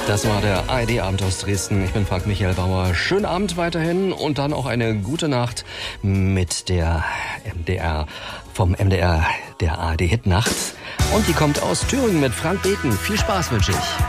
Das war der ARD-Abend aus Dresden. Ich bin Frank Michael Bauer. Schönen Abend weiterhin und dann auch eine gute Nacht mit der vom MDR, der ARD-Hit-Nacht. Und die kommt aus Thüringen mit Frank Beten. Viel Spaß wünsche ich.